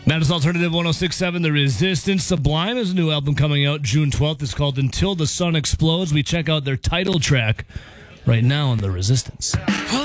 That is Alternative 106.7. The Resistance. Sublime has a new album coming out June 12th. It's called Until the Sun Explodes. We check out their title track right now on The Resistance.